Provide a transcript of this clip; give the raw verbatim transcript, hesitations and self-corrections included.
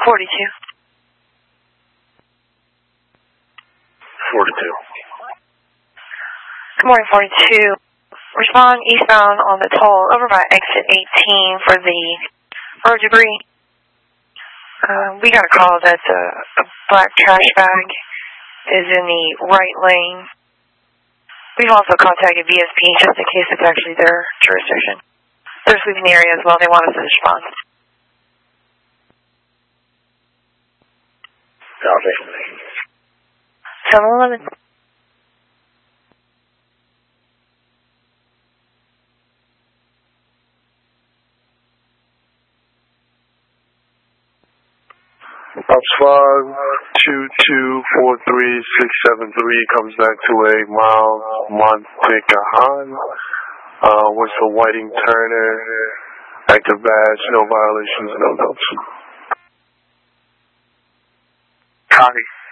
forty-two. forty-two. Good morning, forty-two. Respond eastbound on the toll over by exit eighteen for the road debris. Uh, we got a call that a, a black trash bag is in the right lane. We've also contacted V S P just in case it's actually their jurisdiction. They're sleeping in the area as well. They want us to respond. Copy. seven eleven. Ops five two two four three six seven three comes back to a Miles Montecahan. Uh, what's the Whiting Turner? Active badge, no violations, no notes. Copy.